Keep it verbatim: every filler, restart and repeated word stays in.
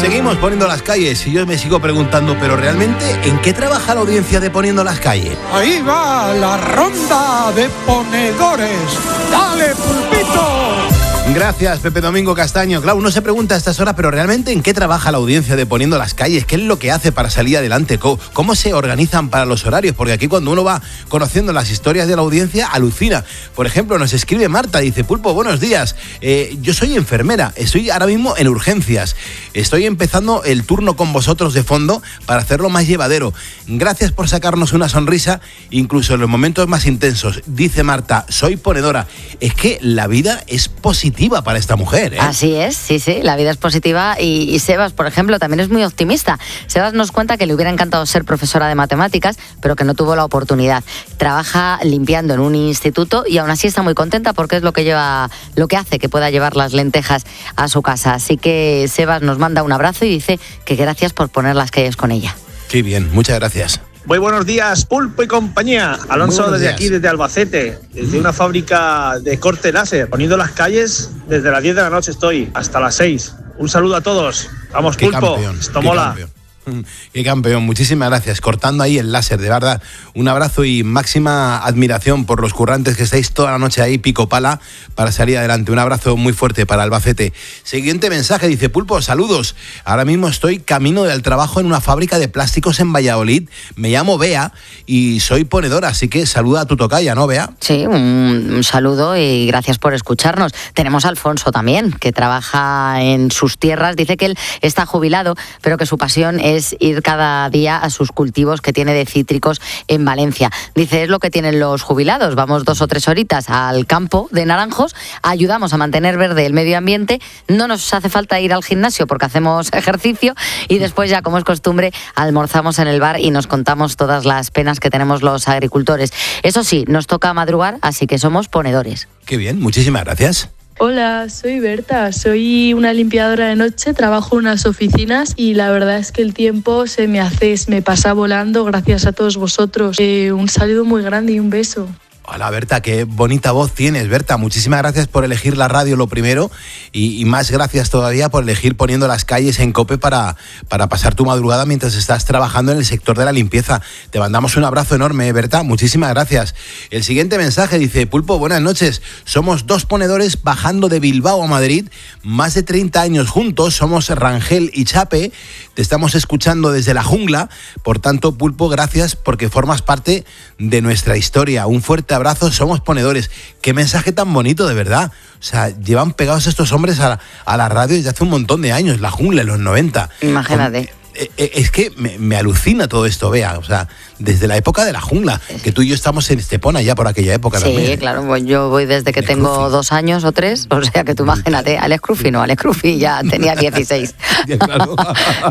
Seguimos poniendo las calles y yo me sigo preguntando, pero realmente, ¿en qué trabaja la audiencia de Poniendo las calles? Ahí va la ronda de ponedores. ¡Dale, pulpito! Gracias, Pepe Domingo Castaño. Claro, uno se pregunta a estas horas, pero realmente ¿en qué trabaja la audiencia de Poniendo las calles? ¿Qué es lo que hace para salir adelante? ¿Cómo se organizan para los horarios? Porque aquí cuando uno va conociendo las historias de la audiencia, alucina. Por ejemplo, nos escribe Marta, dice: Pulpo, buenos días. Eh, yo soy enfermera, estoy ahora mismo en urgencias. Estoy empezando el turno con vosotros de fondo para hacerlo más llevadero. Gracias por sacarnos una sonrisa, incluso en los momentos más intensos. Dice Marta, soy ponedora. Es que la vida es positiva para esta mujer, ¿eh? Así es, sí, sí, la vida es positiva y, y Sebas, por ejemplo, también es muy optimista. Sebas nos cuenta que le hubiera encantado ser profesora de matemáticas, pero que no tuvo la oportunidad. Trabaja limpiando en un instituto y aún así está muy contenta porque es lo que lleva, lo que hace que pueda llevar las lentejas a su casa. Así que Sebas nos manda un abrazo y dice que gracias por poner las calles con ella. Qué bien, muchas gracias. Muy buenos días, Pulpo y compañía. Alonso desde días. Aquí, desde Albacete, desde una fábrica de corte láser, poniendo las calles desde las diez de la noche estoy, hasta las seis. Un saludo a todos. Vamos, qué Pulpo. Campeón, esto mola. Campeón. Qué campeón, muchísimas gracias. Cortando ahí el láser, de verdad. Un abrazo y máxima admiración por los currantes que estáis toda la noche ahí, pico pala, para salir adelante. Un abrazo muy fuerte para Albacete. Siguiente mensaje, dice: Pulpo, saludos. Ahora mismo estoy camino del trabajo en una fábrica de plásticos en Valladolid. Me llamo Bea y soy ponedora, así que saluda a tu tocaya, ¿no, Bea? Sí, un, un saludo y gracias por escucharnos. Tenemos a Alfonso también, que trabaja en sus tierras. Dice que él está jubilado, pero que su pasión es es ir cada día a sus cultivos que tiene de cítricos en Valencia. Dice, es lo que tienen los jubilados. Vamos dos o tres horitas al campo de naranjos, ayudamos a mantener verde el medio ambiente, no nos hace falta ir al gimnasio porque hacemos ejercicio y después ya, como es costumbre, almorzamos en el bar y nos contamos todas las penas que tenemos los agricultores. Eso sí, nos toca madrugar, así que somos ponedores. Qué bien, muchísimas gracias. Hola, soy Berta, soy una limpiadora de noche, trabajo en unas oficinas y la verdad es que el tiempo se me hace, me pasa volando gracias a todos vosotros. Eh, un saludo muy grande y un beso. Hola Berta, qué bonita voz tienes, Berta. Muchísimas gracias por elegir la radio, lo primero, y, y más gracias todavía por elegir Poniendo las calles en COPE para, para pasar tu madrugada mientras estás trabajando en el sector de la limpieza. Te mandamos un abrazo enorme, Berta. Muchísimas gracias. El siguiente mensaje dice: Pulpo, buenas noches. Somos dos ponedores bajando de Bilbao a Madrid, más de treinta años juntos. Somos Rangel y Chape. Te estamos escuchando desde la jungla. Por tanto, Pulpo, gracias porque formas parte de nuestra historia. Un fuerte abrazo, somos ponedores. Qué mensaje tan bonito, de verdad. O sea, llevan pegados estos hombres a, a la radio desde hace un montón de años, la jungla en los noventa. Imagínate. Con, eh, eh, es que me, me alucina todo esto, Bea. O sea, desde la época de la jungla, que tú y yo estamos en Estepona ya por aquella época sí, también. Sí, claro, pues yo voy desde que Alex tengo Crufi. dos años o tres, o sea que tú imagínate, Alex Crufi, no, Alex Crufi ya tenía dieciséis. Claro.